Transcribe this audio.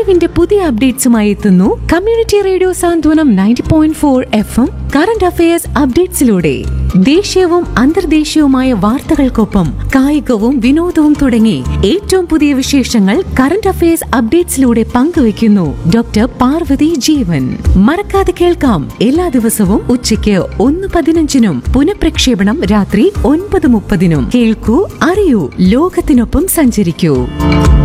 അറിവിന്റെ പുതിയ അപ്ഡേറ്റ്സുമായി എത്തുന്നു കമ്മ്യൂണിറ്റി റേഡിയോ സാന്ത്വനം 90.4 FM കറന്റ് അഫയേഴ്സ് അപ്ഡേറ്റ്സിലൂടെ. ദേശീയവും അന്തർദേശീയവുമായ വാർത്തകൾക്കൊപ്പം കായികവും വിനോദവും തുടങ്ങി ഏറ്റവും പുതിയ വിശേഷങ്ങൾ കറന്റ് അഫയേഴ്സ് അപ്ഡേറ്റ്സിലൂടെ പങ്കുവയ്ക്കുന്നു ഡോക്ടർ പാർവതി ജീവൻ. മറക്കാതെ കേൾക്കാം എല്ലാ ദിവസവും ഉച്ചയ്ക്ക് 1:15 പുനഃപ്രക്ഷേപണം രാത്രി 9:30. കേൾക്കൂ, അറിയൂ, ലോകത്തിനൊപ്പം സഞ്ചരിക്കൂ.